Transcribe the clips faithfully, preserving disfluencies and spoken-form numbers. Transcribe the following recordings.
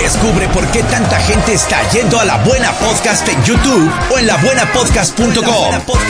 Descubre por qué tanta gente está yendo a La Buena Podcast en YouTube o en la buena podcast punto com.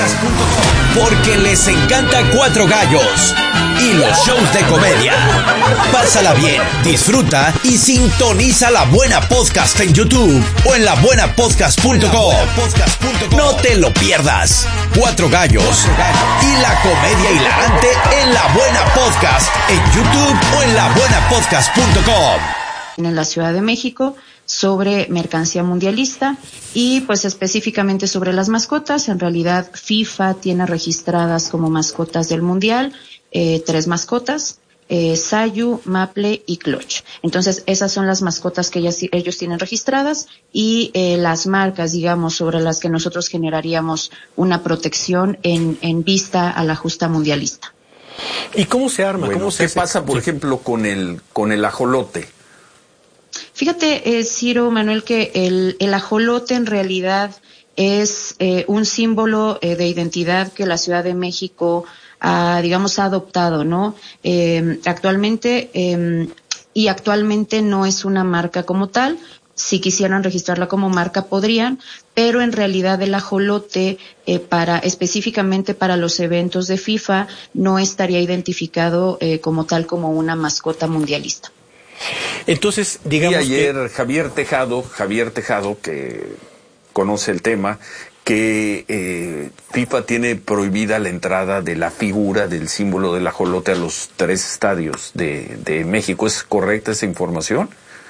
Porque les encanta Cuatro Gallos y los shows de comedia. Pásala bien, disfruta y sintoniza La Buena Podcast en YouTube o en la buena podcast punto com. No te lo pierdas. Cuatro Gallos y la comedia hilarante en La Buena Podcast en YouTube o en la buena podcast punto com. En la Ciudad de México sobre mercancía mundialista y pues específicamente sobre las mascotas. En realidad FIFA tiene registradas como mascotas del Mundial eh, tres mascotas, eh, Sayu, Maple y Clutch. Entonces esas son las mascotas que ellas, ellos tienen registradas y eh, las marcas, digamos, sobre las que nosotros generaríamos una protección en, en vista a la justa mundialista. ¿Y cómo se arma? Bueno, ¿Cómo se ¿Qué hace? pasa, por sí. ejemplo, con el con el ajolote? Fíjate, eh, Ciro, Manuel, que el, el ajolote en realidad es eh, un símbolo eh, de identidad que la Ciudad de México ha, digamos, ha adoptado, ¿no? Eh, actualmente, eh, y actualmente no es una marca como tal. Si quisieran registrarla como marca podrían, pero en realidad el ajolote eh, para específicamente para los eventos de FIFA no estaría identificado eh, como tal como una mascota mundialista. Entonces, digamos y ayer que... Javier Tejado, Javier Tejado, que conoce el tema, que eh, FIFA tiene prohibida la entrada de la figura del símbolo del ajolote a los tres estadios de, de México. ¿Es correcta esa información?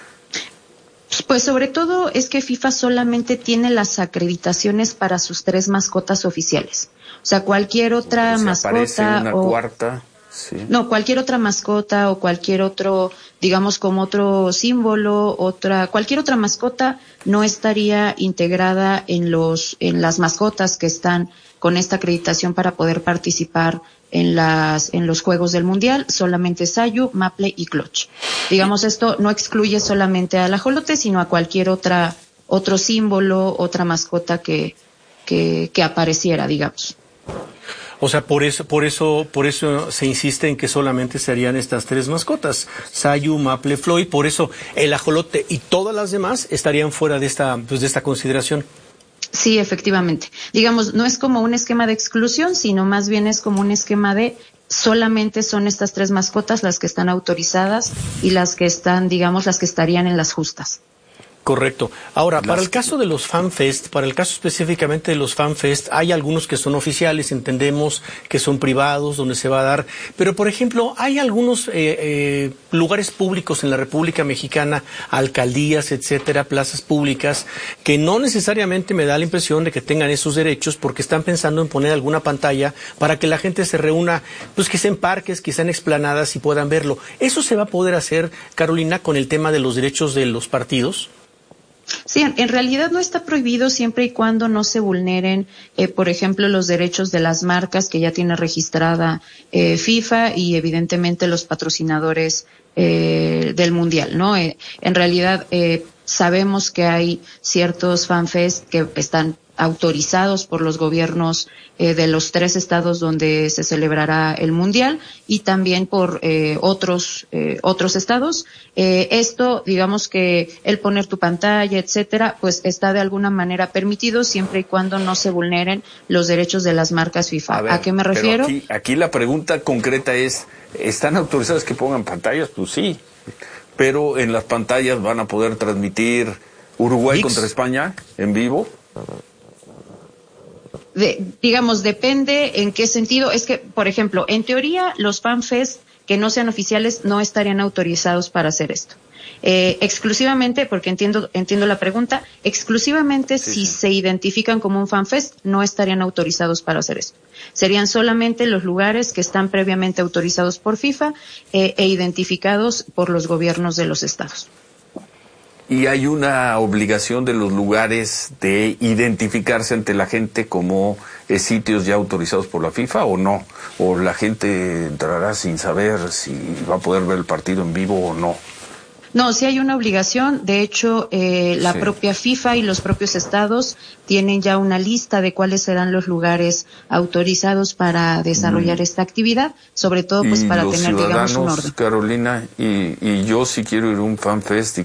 Pues sobre todo es que FIFA solamente tiene las acreditaciones para sus tres mascotas oficiales. O sea, cualquier otra o sea, mascota aparece una o cuarta. Sí. No, cualquier otra mascota o cualquier otro, digamos, como otro símbolo, otra, cualquier otra mascota no estaría integrada en los, en las mascotas que están con esta acreditación para poder participar en las, en los Juegos del Mundial, solamente Sayu, Maple y Clutch. Digamos, esto no excluye solamente al ajolote, sino a cualquier otra, otro símbolo, otra mascota que, que, que apareciera, digamos. O sea, por eso, por eso, por eso se insiste en que solamente serían estas tres mascotas, Sayu, Maple, Floyd. Por eso el ajolote y todas las demás estarían fuera de esta, pues, de esta consideración. Sí, efectivamente. Digamos, no es como un esquema de exclusión, sino más bien es como un esquema de solamente son estas tres mascotas las que están autorizadas y las que están, digamos, las que estarían en las justas. Correcto. Ahora, para el caso de los FanFest, para el caso específicamente de los FanFest, hay algunos que son oficiales, entendemos que son privados, donde se va a dar, pero por ejemplo, hay algunos eh, eh, lugares públicos en la República Mexicana, alcaldías, etcétera, plazas públicas, que no necesariamente me da la impresión de que tengan esos derechos porque están pensando en poner alguna pantalla para que la gente se reúna, pues que sea en parques, que sean explanadas y puedan verlo. ¿Eso se va a poder hacer, Carolina, con el tema de los derechos de los partidos? Sí, en realidad no está prohibido siempre y cuando no se vulneren, eh, por ejemplo, los derechos de las marcas que ya tiene registrada eh, FIFA y evidentemente los patrocinadores eh, del Mundial, ¿no? Eh, en realidad eh, sabemos que hay ciertos fanfest que están autorizados por los gobiernos eh, de los tres estados donde se celebrará el Mundial y también por eh, otros eh, otros estados. Eh, esto, digamos que el poner tu pantalla, etcétera, pues está de alguna manera permitido siempre y cuando no se vulneren los derechos de las marcas FIFA. ¿A, ver, ¿A qué me refiero? Aquí, aquí la pregunta concreta es, ¿están autorizadas que pongan pantallas? Pues sí, pero en las pantallas van a poder transmitir Uruguay Mix. contra España en vivo. De, digamos, depende en qué sentido. Es que, por ejemplo, en teoría, los fanfest que no sean oficiales no estarían autorizados para hacer esto. Eh, exclusivamente, porque entiendo entiendo la pregunta, exclusivamente sí, si sí. se identifican como un fanfest, no estarían autorizados para hacer esto. Serían solamente los lugares que están previamente autorizados por FIFA eh, e identificados por los gobiernos de los estados. ¿Y hay una obligación de los lugares de identificarse ante la gente como eh, sitios ya autorizados por la FIFA o no? ¿O la gente entrará sin saber si va a poder ver el partido en vivo o no? No, sí hay una obligación. De hecho, eh, la sí. propia FIFA y los propios estados tienen ya una lista de cuáles serán los lugares autorizados para desarrollar mm. esta actividad, sobre todo pues para tener, digamos, un orden. Carolina, y, y yo si quiero ir a un fanfest y